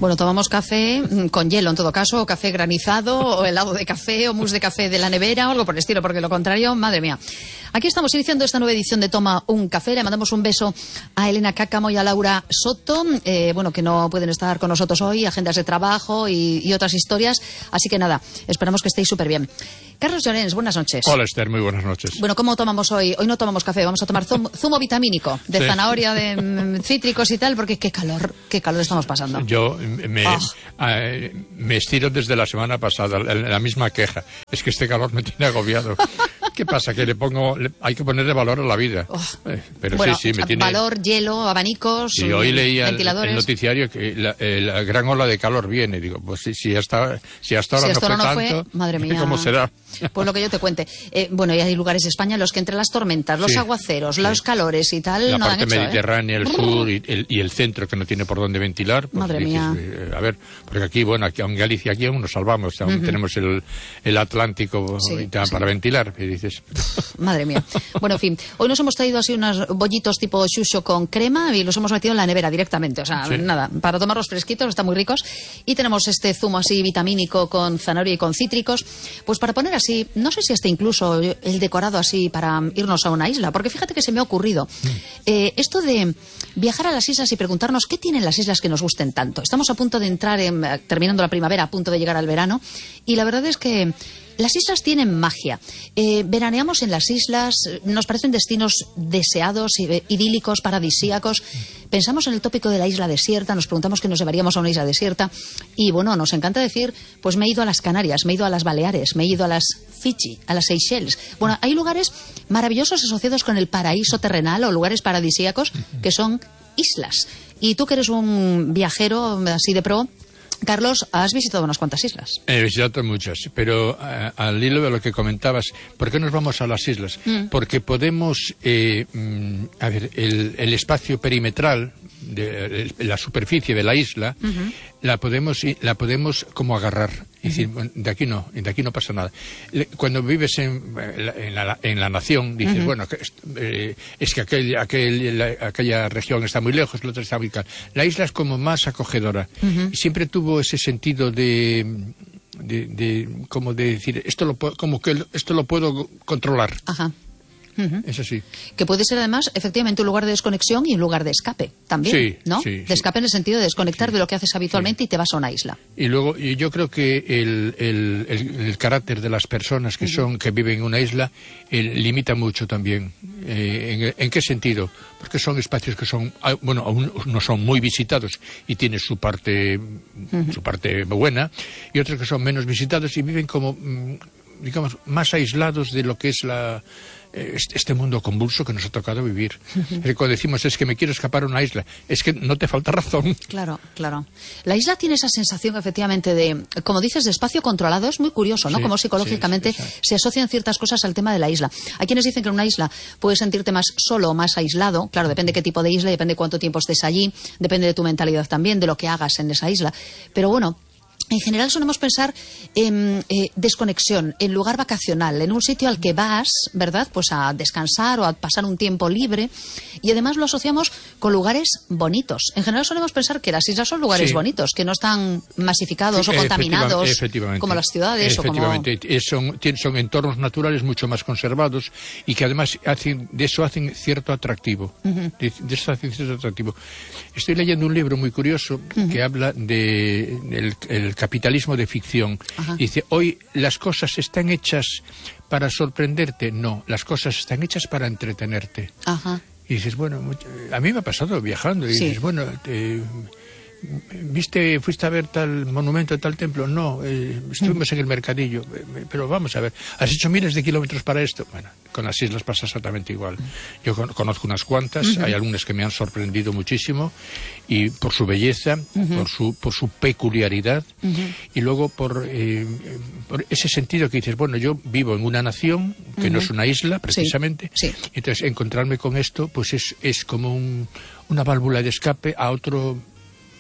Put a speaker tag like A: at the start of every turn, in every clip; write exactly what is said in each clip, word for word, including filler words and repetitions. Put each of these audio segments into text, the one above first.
A: Bueno, tomamos café con hielo en todo caso, o café granizado, o helado de café, o mousse de café de la nevera, o algo por el estilo, porque lo contrario, madre mía. Aquí estamos iniciando esta nueva edición de Toma un Café. Le mandamos un beso a Elena Cáccamo y a Laura Soto, eh, bueno, que no pueden estar con nosotros hoy, agendas de trabajo y, y otras historias. Así que nada, esperamos que estéis súper bien. Carlos Llorens, buenas noches.
B: Hola, Esther, muy buenas noches.
A: Bueno, ¿cómo tomamos hoy? Hoy no tomamos café, vamos a tomar zumo, zumo vitamínico, de sí. zanahoria, de mm, cítricos y tal, porque qué calor, qué calor estamos pasando.
B: Yo me, oh. eh, me estiro desde la semana pasada, la, la misma queja. Es que este calor me tiene agobiado. ¿Qué pasa? Que le pongo, le, hay que ponerle valor a la vida. Oh. Eh, pero
A: bueno,
B: sí, sí, me tiene...
A: valor, hielo, abanicos,
B: y hoy leía
A: ventiladores.
B: El, el noticiario que la, eh, la gran ola de calor viene. Digo, pues si, si, hasta, si hasta ahora si hasta no, fue no tanto, fue,
A: madre mía.
B: ¿Cómo será?
A: Pues lo que yo te cuente. Eh, bueno, y hay lugares de España en los que entre las tormentas, los sí, aguaceros, sí. los calores y tal,
B: la
A: no
B: parte
A: han hecho,
B: mediterránea,
A: ¿eh?
B: el sur y el, y el centro que no tiene por dónde ventilar. Pues
A: madre
B: dices,
A: mía.
B: Eh, a ver, porque aquí, bueno, aquí en Galicia aquí aún nos salvamos, aún uh-huh. tenemos el, el Atlántico sí, para sí. ventilar. Y dices...
A: Madre mía. Bueno, en fin, hoy nos hemos traído así unos bollitos tipo xuxo con crema y los hemos metido en la nevera directamente. O sea, sí. nada, para tomarlos fresquitos, están muy ricos. Y tenemos este zumo así vitamínico con zanahoria y con cítricos, pues para poner así, no sé si este incluso el decorado así para irnos a una isla, porque fíjate que se me ha ocurrido mm. eh, esto de viajar a las islas y preguntarnos qué tienen las islas que nos gusten tanto. Estamos a punto de entrar, en, terminando la primavera, a punto de llegar al verano, y la verdad es que las islas tienen magia. Eh, veraneamos en las islas, nos parecen destinos deseados, idílicos, paradisíacos. Pensamos en el tópico de la isla desierta, nos preguntamos qué nos llevaríamos a una isla desierta. Y bueno, nos encanta decir, pues me he ido a las Canarias, me he ido a las Baleares, me he ido a las Fiji, a las Seychelles. Bueno, hay lugares maravillosos asociados con el paraíso terrenal o lugares paradisíacos que son islas. Y tú que eres un viajero así de pro, Carlos, has visitado unas cuantas islas.
B: He visitado muchas, pero uh, al hilo de lo que comentabas, ¿por qué nos vamos a las islas? Mm. Porque podemos, eh, mm, a ver, el, el espacio perimetral, de, de la superficie de la isla, uh-huh. la podemos la podemos como agarrar. Es decir, uh-huh. de aquí no, de aquí no pasa nada. Cuando vives en, en, la, en la nación, dices, uh-huh. bueno, eh, es que aquel, aquel, la, aquella región está muy lejos, la otra está muy cara. La isla es como más acogedora. Uh-huh. Y siempre tuvo ese sentido de, de, de como de decir, esto lo como que esto lo puedo controlar.
A: Ajá. Uh-huh.
B: Es así.
A: Que puede ser además efectivamente un lugar de desconexión y un lugar de escape también,
B: sí,
A: ¿no?
B: Sí,
A: de escape sí. en el sentido de desconectar
B: sí.
A: de lo que haces habitualmente sí. y te vas a una isla.
B: Y luego y yo creo que el, el, el, el carácter de las personas que uh-huh. son que viven en una isla el, limita mucho también. Eh, en, ¿En qué sentido? Porque son espacios que son, bueno, aún no son muy visitados y tienen su parte uh-huh. su parte buena, y otros que son menos visitados y viven como, digamos, más aislados de lo que es la este mundo convulso que nos ha tocado vivir. Uh-huh. Cuando decimos es que me quiero escapar a una isla, es que no te falta razón.
A: Claro, claro. La isla tiene esa sensación efectivamente de, como dices, de espacio controlado. Es muy curioso, ¿no? Sí, como psicológicamente sí, sí, se asocian ciertas cosas al tema de la isla. Hay quienes dicen que en una isla puedes sentirte más solo o más aislado. Claro, depende qué tipo de isla, depende cuánto tiempo estés allí, depende de tu mentalidad también, de lo que hagas en esa isla. Pero bueno, en general solemos pensar en eh, desconexión, en lugar vacacional, en un sitio al que vas, ¿verdad?, pues a descansar o a pasar un tiempo libre, y además lo asociamos con lugares bonitos. En general solemos pensar que las islas son lugares sí. bonitos, que no están masificados sí, o contaminados
B: efectivamente,
A: como las ciudades.
B: Efectivamente,
A: o como...
B: son, son entornos naturales mucho más conservados y que además hacen, de eso hacen cierto atractivo. Uh-huh. De, de eso hacen cierto atractivo. Estoy leyendo un libro muy curioso uh-huh. que habla de el, el capitalismo de ficción. Ajá. Dice, hoy las cosas están hechas para sorprenderte. No, las cosas están hechas para entretenerte.
A: Ajá.
B: Y dices, bueno, a mí me ha pasado viajando. Y sí. dices, bueno, te, ¿viste, fuiste a ver tal monumento, tal templo? No, eh, estuvimos mm. en el mercadillo. Pero vamos a ver, ¿has hecho miles de kilómetros para esto? Bueno, con las islas pasa exactamente igual. Yo con, conozco unas cuantas, uh-huh. hay algunas que me han sorprendido muchísimo, y por su belleza, uh-huh. por su por su peculiaridad, uh-huh. y luego por, eh, por ese sentido que dices, bueno, yo vivo en una nación que uh-huh. no es una isla, precisamente,
A: sí, sí.
B: entonces encontrarme con esto, pues es, es como un, una válvula de escape a otro...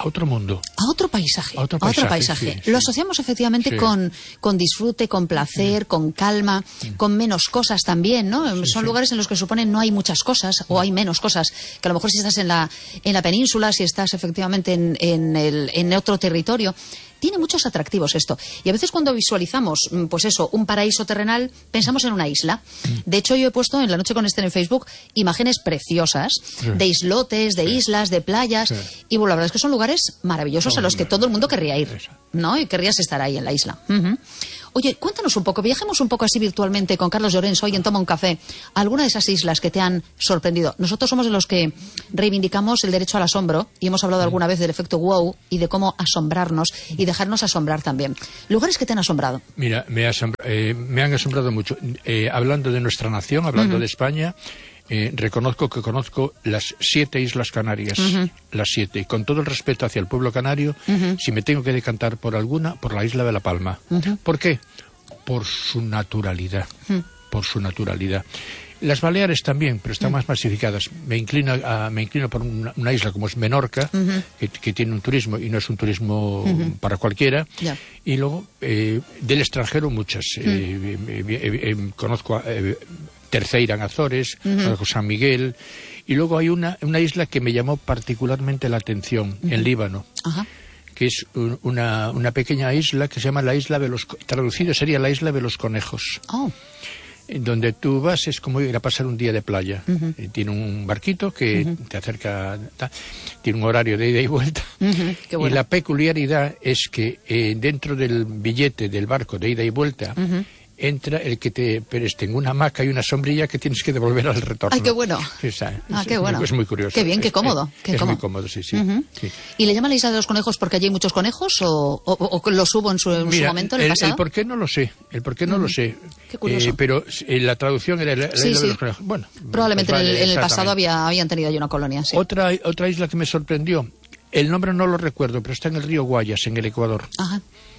B: A otro mundo.
A: A otro paisaje.
B: A otro paisaje.
A: A otro paisaje.
B: Sí, sí.
A: Lo asociamos efectivamente sí. con, con disfrute, con placer, sí. con calma, sí. con menos cosas también, ¿no? Sí, Son sí. lugares en los que supone no hay muchas cosas o hay menos cosas. Que a lo mejor si estás en la, en la península, si estás efectivamente en, en, el, en otro territorio. Tiene muchos atractivos esto. Y a veces cuando visualizamos, pues eso, un paraíso terrenal, pensamos en una isla. De hecho, yo he puesto en La Noche con Esther en Facebook imágenes preciosas sí. de islotes, de sí. islas, de playas. Sí. Y bueno, la verdad es que son lugares maravillosos oh, a los que todo el mundo querría ir, ¿no? Y querrías estar ahí en la isla. Uh-huh. Oye, cuéntanos un poco, viajemos un poco así virtualmente con Carlos Llorens hoy en Toma un Café. ¿Alguna de esas islas que te han sorprendido? Nosotros somos de los que reivindicamos el derecho al asombro y hemos hablado alguna vez del efecto wow y de cómo asombrarnos y dejarnos asombrar también. ¿Lugares que te han asombrado?
B: Mira, me, asombra, eh, me han asombrado mucho. Eh, hablando de nuestra nación, hablando uh-huh. de España, eh, reconozco que conozco las siete Islas Canarias, uh-huh. las siete. Y con todo el respeto hacia el pueblo canario, uh-huh. si me tengo que decantar por alguna, por la isla de La Palma. Uh-huh. ¿Por qué? Por su naturalidad. Uh-huh. Por su naturalidad. Las Baleares también, pero están uh-huh. más masificadas. Me inclino, a, me inclino por una, una isla como es Menorca, uh-huh. que, que tiene un turismo y no es un turismo uh-huh. para cualquiera. Yeah. Y luego, eh, del extranjero, muchas. Uh-huh. Eh, eh, eh, eh, conozco eh, Terceira en Azores, uh-huh. conozco San Miguel. Y luego hay una, una isla que me llamó particularmente la atención, uh-huh. en Líbano. Uh-huh. que es un, una, una pequeña isla que se llama la isla de los... Traducido sería la isla de los conejos. Oh. Donde tú vas es como ir a pasar un día de playa. Uh-huh. Tiene un barquito que uh-huh. te acerca, ta, tiene un horario de ida y vuelta. Uh-huh. Qué bueno. Y la peculiaridad es que eh, dentro del billete del barco de ida y vuelta uh-huh. entra el que te preste en una hamaca y una sombrilla que tienes que devolver al retorno.
A: ¡Ay, qué bueno!
B: O sea,
A: ah,
B: es,
A: qué bueno.
B: Es muy curioso.
A: Qué bien, qué
B: es,
A: cómodo.
B: Es,
A: qué
B: es
A: cómodo.
B: muy cómodo, sí, sí,
A: uh-huh.
B: sí.
A: ¿Y le llama la isla de los conejos porque allí hay muchos conejos o, o, o los hubo en su, en
B: Mira,
A: su momento, en el,
B: el
A: pasado?
B: El por qué no lo sé, el por qué no uh-huh. lo sé.
A: Qué curioso.
B: Eh, pero eh, la traducción era la, la
A: sí,
B: isla
A: sí.
B: de los conejos. Bueno,
A: probablemente
B: pues vale,
A: en, el, en el pasado había, habían tenido allí una colonia, sí.
B: Otra, otra isla que me sorprendió, el nombre no lo recuerdo, pero está en el río Guayas, en el Ecuador. Ajá.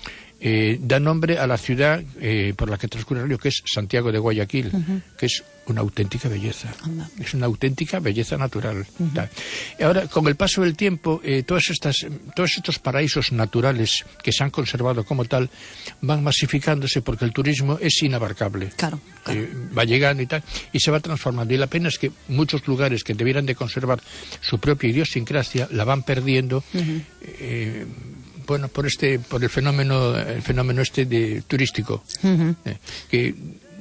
B: Eh, da nombre a la ciudad eh, por la que transcurre el río, que es Santiago de Guayaquil, uh-huh. que es una auténtica belleza. Anda. Es una auténtica belleza natural. Uh-huh. Y ahora, con el paso del tiempo, eh, todas estas, todos estos paraísos naturales que se han conservado como tal van masificándose porque el turismo es inabarcable.
A: Claro, claro.
B: Eh, va llegando y tal, y se va transformando. Y la pena es que muchos lugares que debieran de conservar su propia idiosincrasia la van perdiendo. Uh-huh. eh, bueno, por este, por el fenómeno, el fenómeno este de turístico, uh-huh. eh, que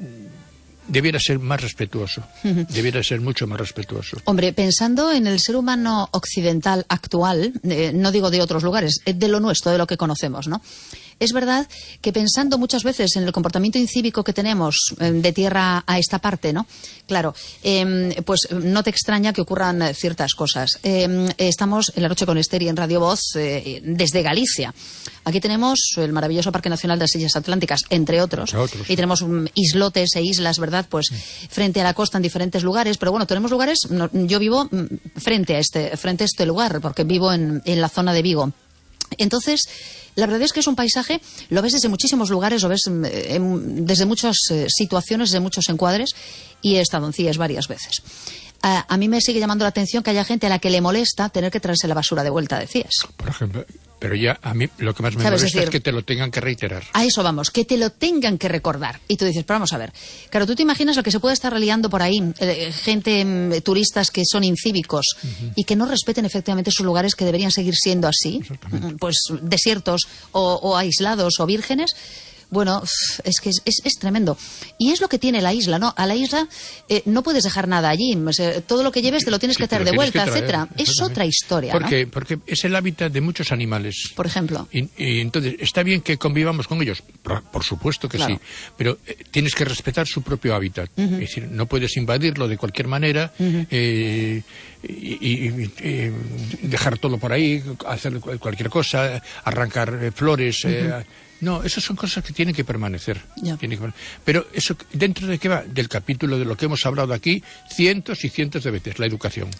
B: debiera ser más respetuoso, uh-huh. debiera ser mucho más respetuoso.
A: Hombre, pensando en el ser humano occidental actual, eh, no digo de otros lugares, eh, de lo nuestro, de lo que conocemos, ¿no? Es verdad que pensando muchas veces en el comportamiento incívico que tenemos eh, de tierra a esta parte, ¿no? Claro, eh, pues no te extraña que ocurran eh, ciertas cosas. Eh, estamos en La Noche con Esther y en Radio Voz eh, desde Galicia. Aquí tenemos el maravilloso Parque Nacional de las Islas Atlánticas, entre otros. Entre otros. Y tenemos um, islotes e islas, ¿verdad? Pues sí. frente a la costa en diferentes lugares. Pero bueno, tenemos lugares... No, yo vivo frente a este, frente a este lugar, porque vivo en, en la zona de Vigo. Entonces, la verdad es que es un paisaje, lo ves desde muchísimos lugares, lo ves eh, desde muchas eh, situaciones, desde muchos encuadres, y he estado en C I E S varias veces. A, a mí me sigue llamando la atención que haya gente a la que le molesta tener que traerse la basura de vuelta de C I E S.
B: Por ejemplo, pero ya a mí lo que más me molesta decir, es que te lo tengan que reiterar.
A: A eso vamos, que te lo tengan que recordar. Y tú dices, pero vamos a ver. Claro, tú te imaginas lo que se puede estar reliando por ahí, eh, gente, eh, turistas que son incívicos uh-huh. y que no respeten efectivamente sus lugares que deberían seguir siendo así, pues desiertos o, o aislados o vírgenes. Bueno, es que es, es, es tremendo. Y es lo que tiene la isla, ¿no? A la isla eh, no puedes dejar nada allí. O sea, todo lo que lleves te lo tienes sí, que traer de vuelta, traer, etcétera. Es otra historia,
B: porque,
A: ¿no?
B: Porque es el hábitat de muchos animales.
A: Por ejemplo.
B: Y, y entonces, está bien que convivamos con ellos, por, por supuesto que claro. sí, pero eh, tienes que respetar su propio hábitat. Uh-huh. Es decir, no puedes invadirlo de cualquier manera uh-huh. eh, y, y, y eh, dejar todo por ahí, hacer cualquier cosa, arrancar eh, flores... Uh-huh. eh, No, esas son cosas que tienen que permanecer. Yeah. Tienen que... Pero eso, ¿dentro de qué va? Del capítulo de lo que hemos hablado aquí cientos y cientos de veces, la educación.
A: Claro.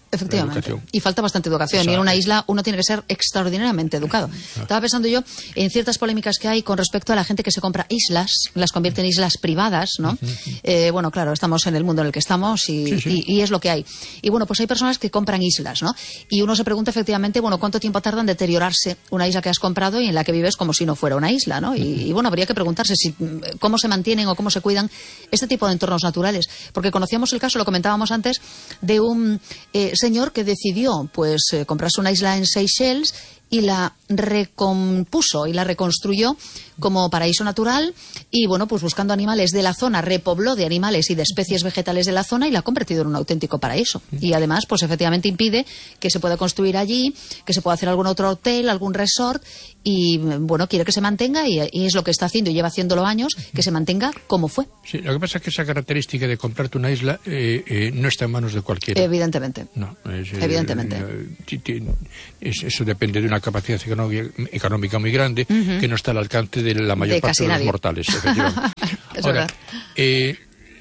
A: Efectivamente.
B: La educación.
A: Y falta bastante educación.
B: Exacto.
A: Y en una isla uno tiene que ser extraordinariamente educado. Estaba pensando yo en ciertas polémicas que hay con respecto a la gente que se compra islas, las convierte en islas privadas, ¿no? Eh, bueno, claro, estamos en el mundo en el que estamos y,
B: sí, sí.
A: y, y es lo que hay. Y bueno, pues hay personas que compran islas, ¿no? Y uno se pregunta efectivamente, bueno, ¿cuánto tiempo tarda en deteriorarse una isla que has comprado y en la que vives como si no fuera una isla, ¿no? Y, y bueno, habría que preguntarse si cómo se mantienen o cómo se cuidan este tipo de entornos naturales. Porque conocíamos el caso, lo comentábamos antes, de un eh, señor que decidió pues eh, comprarse una isla en Seychelles y la recompuso y la reconstruyó como paraíso natural y, bueno, pues buscando animales de la zona, repobló de animales y de especies vegetales de la zona y la ha convertido en un auténtico paraíso. Y además, pues efectivamente impide que se pueda construir allí, que se pueda hacer algún otro hotel, algún resort y, bueno, quiere que se mantenga y, y es lo que está haciendo y lleva haciéndolo años, que se mantenga como fue.
B: Sí, lo que pasa es que esa característica de comprarte una isla eh, eh, no está en manos de cualquiera.
A: Evidentemente.
B: No, es, eh,
A: Evidentemente.
B: Eh, es, eso depende de una capacidad económica, económica muy grande uh-huh. que no está al alcance de la mayor
A: de
B: parte de los
A: nadie.
B: mortales, efectivamente.
A: Es
B: Ahora,
A: verdad.
B: Eh,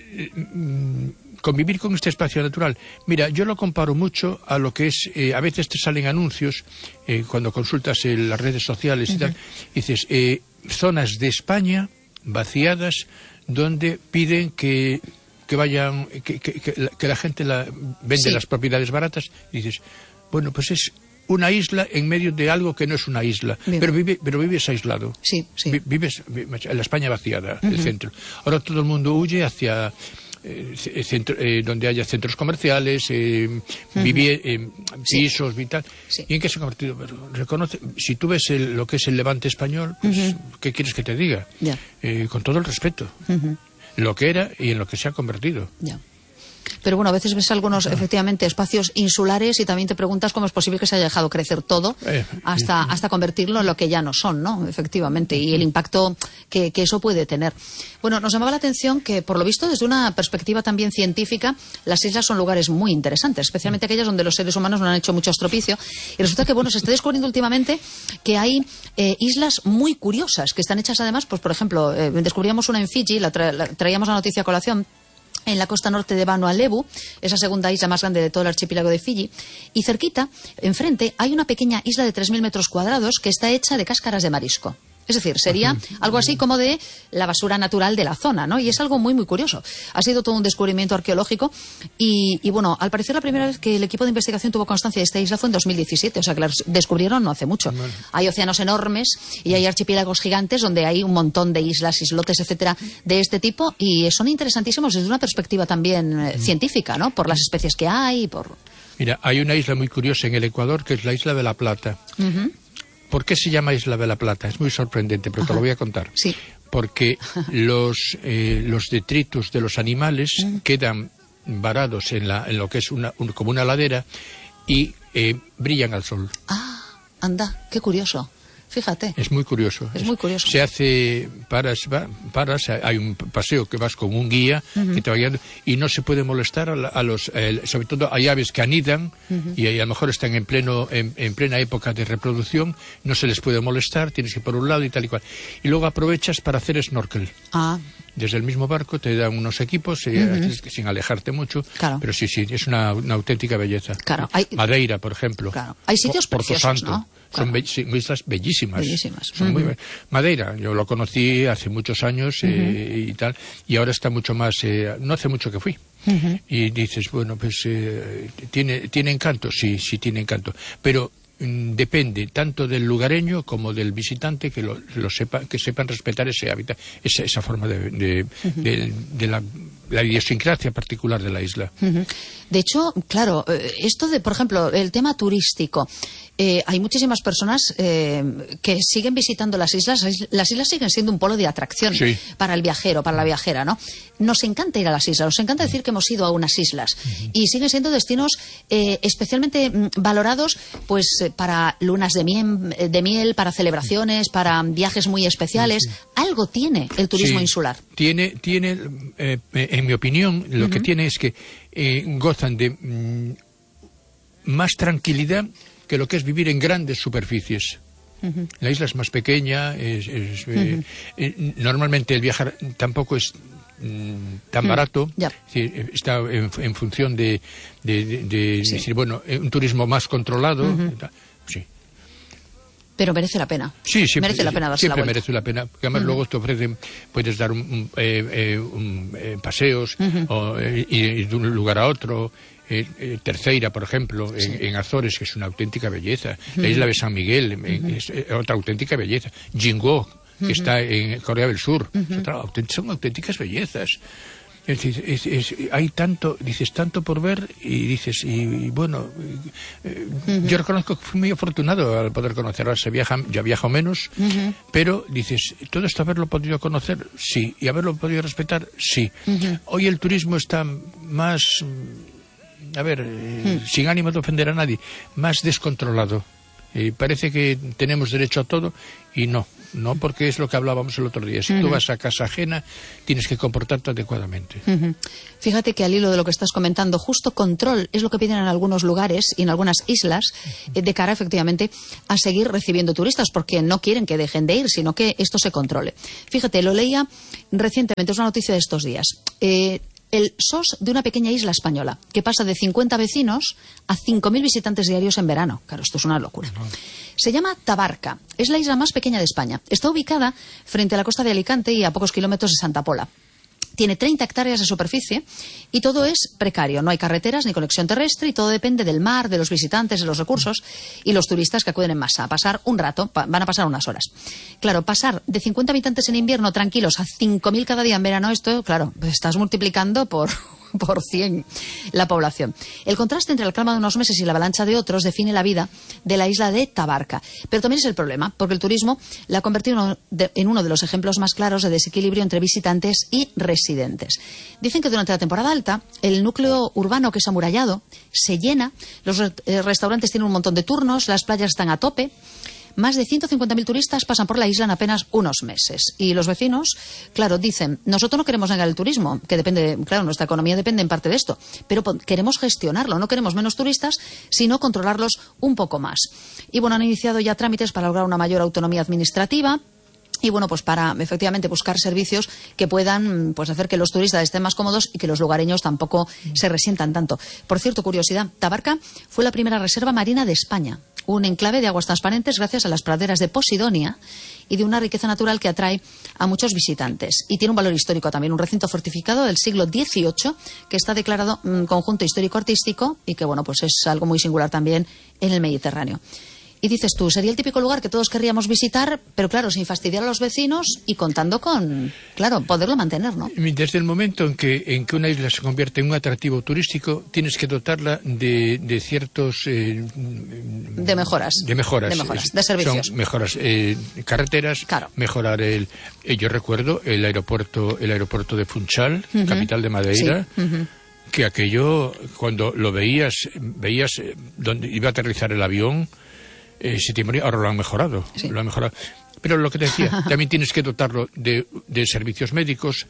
B: convivir con este espacio natural. Mira, yo lo comparo mucho a lo que es, eh, a veces te salen anuncios eh, cuando consultas en las redes sociales uh-huh. y tal, y dices, eh, zonas de España vaciadas donde piden que que vayan, que, que, que, la, que la gente la, vende sí. las propiedades baratas, y dices, bueno, pues es una isla en medio de algo que no es una isla, Bien. pero vive, pero vives aislado.
A: Sí, sí.
B: Vives en la España vaciada, uh-huh. el centro. Ahora todo el mundo huye hacia eh, centro, eh, donde haya centros comerciales, eh, uh-huh. vivie, eh, pisos sí. y tal. Sí. ¿Y en qué se ha convertido? Reconoce, si tú ves el, lo que es el Levante español, pues, uh-huh. ¿qué quieres que te diga?
A: Yeah.
B: Eh, con todo el respeto. Uh-huh. Lo que era y en lo que se ha convertido.
A: Ya. Pero bueno, a veces ves algunos, efectivamente, espacios insulares y también te preguntas cómo es posible que se haya dejado crecer todo hasta, hasta convertirlo en lo que ya no son, ¿no? Efectivamente, y el impacto que, que eso puede tener. Bueno, nos llamaba la atención que, por lo visto, desde una perspectiva también científica, las islas son lugares muy interesantes, especialmente aquellas donde los seres humanos no han hecho mucho estropicio. Y resulta que, bueno, se está descubriendo últimamente que hay eh, islas muy curiosas, que están hechas además, pues por ejemplo, eh, descubríamos una en Fiji, la, tra- la traíamos la noticia a colación, en la costa norte de Vanuatu, esa segunda isla más grande de todo el archipiélago de Fiji, y cerquita, enfrente, hay una pequeña isla de tres mil metros cuadrados que está hecha de cáscaras de marisco. Es decir, sería algo así como de la basura natural de la zona, ¿no? Y es algo muy, muy curioso. Ha sido todo un descubrimiento arqueológico y, y bueno, al parecer la primera vez que el equipo de investigación tuvo constancia de esta isla fue en dos mil diecisiete, o sea que la descubrieron no hace mucho. Bueno. Hay océanos enormes y hay archipiélagos gigantes donde hay un montón de islas, islotes, etcétera, de este tipo y son interesantísimos desde una perspectiva también eh, científica, ¿no? Por las especies que hay, por...
B: Mira, hay una isla muy curiosa en el Ecuador que es la Isla de la Plata. Uh-huh. ¿Por qué se llama Isla de la Plata? Es muy sorprendente, pero Ajá. te lo voy a contar.
A: Sí.
B: Porque los, eh, los detritus de los animales mm. quedan varados en, la, en lo que es una, un, como una ladera y eh, brillan al sol.
A: Ah, anda, qué curioso. Fíjate.
B: Es muy curioso.
A: Es muy curioso.
B: Se hace, paras, paras hay un paseo que vas con un guía uh-huh. que te va guiando y no se puede molestar a, la, a los, eh, sobre todo hay aves que anidan uh-huh. y a lo mejor están en pleno, en, en plena época de reproducción, no se les puede molestar, tienes que ir por un lado y tal y cual. Y luego aprovechas para hacer snorkel.
A: Ah.
B: Desde el mismo barco te dan unos equipos uh-huh. eh, sin alejarte mucho,
A: claro.
B: pero sí, sí, es una, una auténtica belleza.
A: Claro. Hay...
B: Madeira, por ejemplo.
A: Claro. Hay sitios
B: Porto
A: preciosos,
B: Santo.
A: ¿no?
B: Son
A: claro.
B: be- islas bellísimas.
A: Bellísimas.
B: Son
A: uh-huh.
B: muy be- Madeira, yo lo conocí hace muchos años uh-huh. eh, y tal, y ahora está mucho más, eh, no hace mucho que fui. Uh-huh. Y dices, bueno, pues eh, tiene, tiene encanto, sí, sí tiene encanto, pero mm, depende tanto del lugareño como del visitante que lo, lo sepa, que sepan respetar ese hábitat, esa, esa forma de, de, uh-huh. de, de la, la idiosincrasia particular de la isla.
A: Uh-huh. De hecho, claro, esto de, por ejemplo, el tema turístico. Eh, hay muchísimas personas eh, que siguen visitando las islas. Las islas siguen siendo un polo de atracción
B: sí.
A: para el viajero, para la viajera, ¿no? Nos encanta ir a las islas, nos encanta decir que hemos ido a unas islas uh-huh. y siguen siendo destinos eh, especialmente mm, valorados, pues eh, para lunas de miel, de miel, para celebraciones, para viajes muy especiales. Sí, sí. Algo tiene el turismo
B: sí,
A: insular.
B: Tiene, tiene, eh, en mi opinión, lo uh-huh. que tiene es que eh, gozan de mm, más tranquilidad que lo que es vivir en grandes superficies. Uh-huh. La isla es más pequeña, es, es, uh-huh. eh, eh, normalmente el viajar tampoco es mm, tan mm, barato,
A: ya.
B: Es decir, está en, en función de, de, de, de sí. decir, bueno, un turismo más controlado, uh-huh. sí.
A: Pero merece la pena.
B: Sí, siempre,
A: merece la pena darse
B: siempre
A: la vuelta.
B: merece la pena. Porque además uh-huh. luego te ofrecen, puedes dar un, un, eh, eh, un, eh, paseos uh-huh. o, eh, ir de un lugar a otro. Eh, eh, Terceira, por ejemplo, sí. en, en Azores, que es una auténtica belleza. Uh-huh. La isla de San Miguel uh-huh. es eh, otra auténtica belleza. Jingó, que uh-huh. está en Corea del Sur, uh-huh. otra, son auténticas bellezas. Es decir, es, es, hay tanto, dices, tanto por ver y dices, y, y bueno, eh, uh-huh. yo reconozco que fui muy afortunado al poder conocerla. Se viaja, ya viajo menos, uh-huh. pero dices, todo esto haberlo podido conocer, sí, y haberlo podido respetar, sí. Uh-huh. Hoy el turismo está más, a ver, eh, uh-huh. sin ánimo de ofender a nadie, más descontrolado. Eh, parece que tenemos derecho a todo y no, no, porque es lo que hablábamos el otro día. Si uh-huh. tú vas a casa ajena, tienes que comportarte adecuadamente.
A: Uh-huh. Fíjate que al hilo de lo que estás comentando, justo control es lo que piden en algunos lugares y en algunas islas eh, de cara, efectivamente, a seguir recibiendo turistas, porque no quieren que dejen de ir, sino que esto se controle. Fíjate, lo leía recientemente, es una noticia de estos días. Eh, El S O S de una pequeña isla española, que pasa de cincuenta vecinos a cinco mil visitantes diarios en verano. Claro, esto es una locura. Se llama Tabarca. Es la isla más pequeña de España. Está ubicada frente a la costa de Alicante y a pocos kilómetros de Santa Pola. Tiene treinta hectáreas de superficie y todo es precario. No hay carreteras ni conexión terrestre y todo depende del mar, de los visitantes, de los recursos y los turistas que acuden en masa a pasar un rato, pa- van a pasar unas horas. Claro, pasar de cincuenta habitantes en invierno tranquilos a cinco mil cada día en verano, esto, claro, estás multiplicando por... por cien la población. El contraste entre el calma de unos meses y la avalancha de otros define la vida de la isla de Tabarca. Pero también es el problema, porque el turismo la ha convertido en uno de los ejemplos más claros de desequilibrio entre visitantes y residentes. Dicen que durante la temporada alta, el núcleo urbano, que es amurallado, se llena, los restaurantes tienen un montón de turnos, las playas están a tope. Más de ciento cincuenta mil turistas pasan por la isla en apenas unos meses. Y los vecinos, claro, dicen, nosotros no queremos negar el turismo, que depende, claro, nuestra economía depende en parte de esto, pero queremos gestionarlo, no queremos menos turistas, sino controlarlos un poco más. Y bueno, han iniciado ya trámites para lograr una mayor autonomía administrativa. Y bueno, pues para efectivamente buscar servicios que puedan pues hacer que los turistas estén más cómodos y que los lugareños tampoco se resientan tanto. Por cierto, curiosidad, Tabarca fue la primera reserva marina de España, un enclave de aguas transparentes gracias a las praderas de Posidonia y de una riqueza natural que atrae a muchos visitantes. Y tiene un valor histórico también, un recinto fortificado del siglo dieciocho que está declarado um, conjunto histórico-artístico y que bueno, pues es algo muy singular también en el Mediterráneo. Y dices tú, sería el típico lugar que todos querríamos visitar, pero claro, sin fastidiar a los vecinos y contando con, claro, poderlo mantener, ¿no?
B: Desde el momento en que, en que una isla se convierte en un atractivo turístico, tienes que dotarla de, de ciertos... Eh,
A: de mejoras.
B: De mejoras.
A: De mejoras, de servicios.
B: Son mejoras, eh, carreteras,
A: claro.
B: Mejorar el... Eh, yo recuerdo el aeropuerto, el aeropuerto de Funchal, uh-huh. capital de Madeira, sí. uh-huh. que aquello, cuando lo veías, veías donde iba a aterrizar el avión... Eh, se te moría, ahora lo han mejorado, sí. lo han mejorado. Pero lo que te decía, también tienes que dotarlo de, de servicios médicos,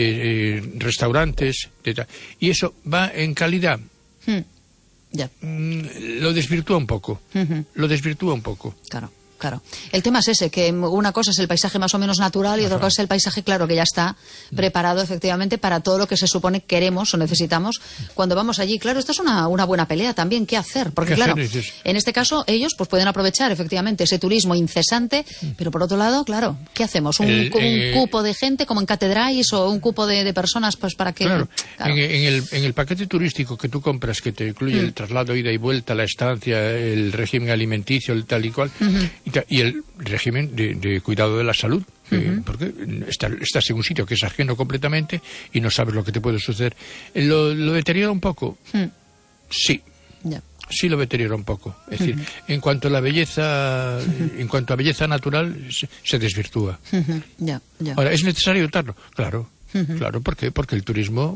B: de eh, restaurantes, de ta- y eso va en calidad.
A: Hmm. Ya.
B: Mm, lo desvirtúa un poco, uh-huh. lo desvirtúa un poco.
A: Claro. Claro. El tema es ese, que una cosa es el paisaje más o menos natural y otra cosa es el paisaje, claro, que ya está preparado efectivamente para todo lo que se supone queremos o necesitamos cuando vamos allí. Claro, esto es una, una buena pelea también. ¿Qué hacer? Porque, claro, en este caso ellos pues pueden aprovechar efectivamente ese turismo incesante, pero por otro lado, claro, ¿qué hacemos? ¿Un, el, un eh, cupo de gente como en Catedráis o un cupo de, de personas pues para que...?
B: Claro, claro. En, en, el, en el paquete turístico que tú compras, que te incluye mm. el traslado, ida y vuelta, la estancia, el régimen alimenticio, el tal y cual... Uh-huh. y el régimen de, de cuidado de la salud, uh-huh. eh, porque está, estás en un sitio que es ajeno completamente y no sabes lo que te puede suceder. ¿Lo, lo deteriora un poco? Uh-huh. Sí. Yeah. Sí lo deteriora un poco. Es uh-huh. decir, en cuanto a la belleza, uh-huh. en cuanto a belleza natural, se, se desvirtúa.
A: Uh-huh. Yeah, yeah.
B: Ahora, ¿es necesario dotarlo? Claro, uh-huh. claro, ¿por qué? Porque el turismo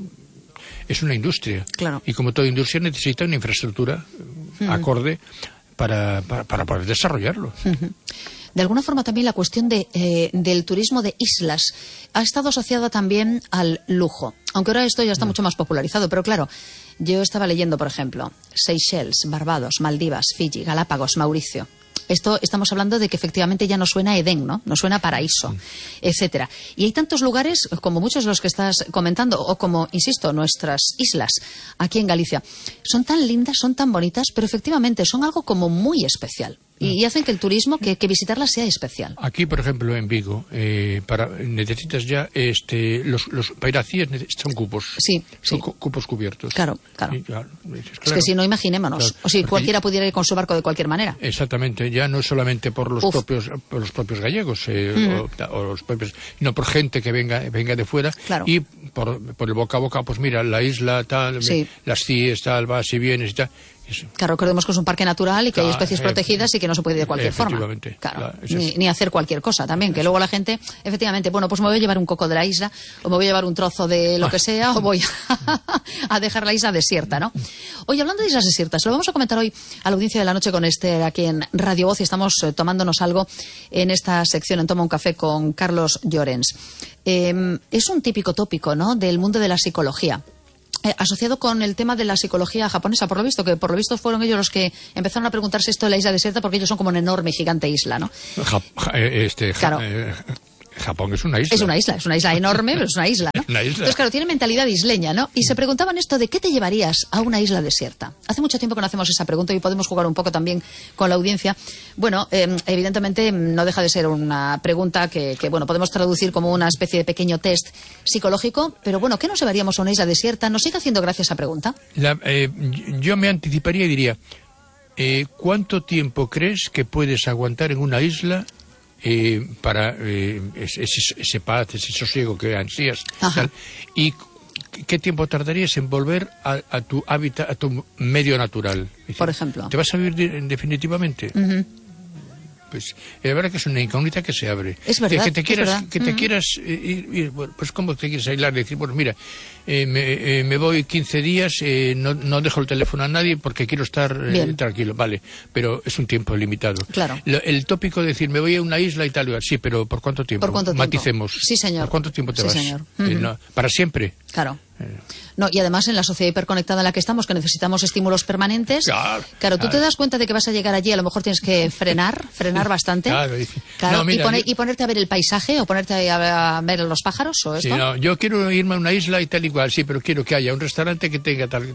B: es una industria.
A: Claro.
B: Y como toda industria necesita una infraestructura uh-huh. acorde Para, para, para poder desarrollarlo.
A: Uh-huh. De alguna forma también la cuestión de, eh, del turismo de islas ha estado asociada también al lujo, aunque ahora esto ya está uh-huh. mucho más popularizado, pero claro, yo estaba leyendo, por ejemplo, Seychelles, Barbados, Maldivas, Fiji, Galápagos, Mauricio. Esto estamos hablando de que efectivamente ya no suena Edén, ¿no? No suena paraíso, mm. etcétera. Y hay tantos lugares, como muchos de los que estás comentando, o como, insisto, nuestras islas aquí en Galicia, son tan lindas, son tan bonitas, pero efectivamente son algo como muy especial. Y hacen que el turismo, que, que visitarlas sea especial.
B: Aquí, por ejemplo, en Vigo, eh, para, necesitas ya, este, los, los para ir a Cíes son cupos.
A: Sí,
B: son
A: sí.
B: Cu cupos cubiertos.
A: Claro, claro.
B: Y, claro, es, claro.
A: Es que si no, imaginémonos. Claro, o si cualquiera pudiera ir con su barco de cualquier manera.
B: Exactamente, ya no solamente por los Uf. propios por los propios gallegos, eh, mm. o, o los propios, sino por gente que venga venga de fuera.
A: Claro.
B: Y por, por el boca a boca, pues mira, la isla tal, sí. las Cíes tal, vas y vienes y tal.
A: Claro, recordemos que es un parque natural y que claro, hay especies protegidas y que no se puede ir de cualquier forma.
B: Claro,
A: claro
B: es...
A: ni, ni hacer cualquier cosa también, que luego la gente, efectivamente, bueno, pues me voy a llevar un coco de la isla, o me voy a llevar un trozo de lo que sea, o voy a, a dejar la isla desierta, ¿no? Oye, hablando de islas desiertas, lo vamos a comentar hoy a la audiencia de la noche con Esther aquí en Radio Voz, y estamos eh, tomándonos algo en esta sección en Toma un Café con Carlos Llorens. Eh, es un típico tópico, ¿no?, del mundo de la psicología. Eh, asociado con el tema de la psicología japonesa, por lo visto, que por lo visto fueron ellos los que empezaron a preguntarse esto de la isla desierta, porque ellos son como una enorme, gigante isla, ¿no?
B: Ja, este,
A: claro.
B: Eh, Japón es una isla.
A: Es una isla, es una isla enorme, pero es una isla, ¿no?
B: Es una isla.
A: Entonces, claro, tiene mentalidad isleña, ¿no? Y se preguntaban esto de ¿qué te llevarías a una isla desierta? Hace mucho tiempo que no hacemos esa pregunta y podemos jugar un poco también con la audiencia. Bueno, eh, evidentemente no deja de ser una pregunta que, que, bueno, podemos traducir como una especie de pequeño test psicológico, pero bueno, ¿qué nos llevaríamos a una isla desierta? ¿Nos sigue haciendo gracia esa pregunta?
B: La, eh, yo me anticiparía y diría, eh, ¿cuánto tiempo crees que puedes aguantar en una isla Eh, para eh, ese, ese paz, ese sosiego que ansías tal, y qué tiempo tardarías en volver a, a tu hábitat, a tu medio natural?
A: Por ejemplo,
B: ¿te vas a vivir de, definitivamente?
A: Uh-huh.
B: Pues es verdad que es una incógnita que se abre.
A: Es verdad,
B: que te quieras,
A: es verdad.
B: que te
A: uh-huh.
B: quieras ir, ir, bueno, pues cómo te quieres aislar, decir, bueno, mira, eh, me, eh, me voy quince días, eh, no, no dejo el teléfono a nadie porque quiero estar eh, tranquilo, vale, pero es un tiempo limitado.
A: Claro.
B: Lo, el tópico de decir, me voy a una isla y tal, sí, pero ¿por cuánto tiempo?
A: ¿Por cuánto tiempo?
B: Maticemos.
A: Sí, señor.
B: ¿Por cuánto tiempo te
A: sí,
B: vas?
A: Señor. Uh-huh.
B: Eh, no, ¿para siempre?
A: Claro. No, y además en la sociedad hiperconectada en la que estamos, que necesitamos estímulos permanentes, claro, claro tú claro. te das cuenta de que vas a llegar allí, a lo mejor tienes que frenar, frenar bastante,
B: claro,
A: claro,
B: no, mira,
A: y, poner,
B: yo...
A: y ponerte a ver el paisaje o ponerte a, a ver los pájaros o esto.
B: Sí, no, yo quiero irme a una isla y tal igual, sí, pero quiero que haya un restaurante que tenga tal,